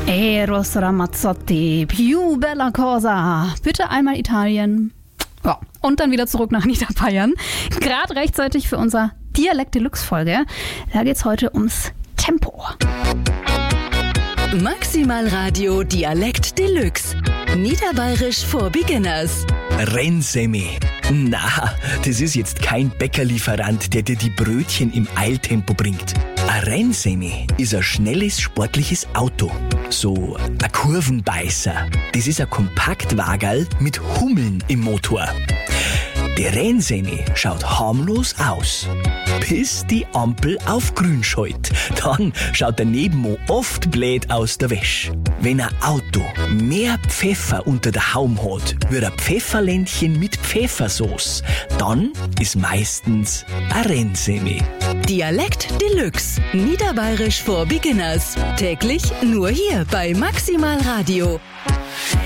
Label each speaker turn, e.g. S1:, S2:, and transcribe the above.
S1: Eros Ramazzotti, più bella cosa. Bitte einmal Italien. Ja, und dann wieder zurück nach Niederbayern. Gerade rechtzeitig für unser Dialekt Deluxe Folge. Da geht's heute ums Tempo.
S2: Maximal Radio Dialekt Deluxe. Niederbayerisch for Beginners.
S3: Rennsemmel. Na, das ist jetzt kein Bäckerlieferant, der dir die Brötchen im Eiltempo bringt. Ein Rennsemmel ist ein schnelles, sportliches Auto. So ein Kurvenbeißer. Das ist ein Kompaktwagerl mit Hummeln im Motor. Der Rennsemmel schaut harmlos aus, bis die Ampel auf grün schaltet. Dann schaut der Nebenmann oft blöd aus der Wäsche. Wenn ein Auto mehr Pfeffer unter der Haube hat, wie ein Pfefferländchen mit Pfeffersauce, dann ist meistens ein Rennsemmel.
S2: Dialekt Deluxe. Niederbayerisch for Beginners. Täglich nur hier bei Maximal Radio.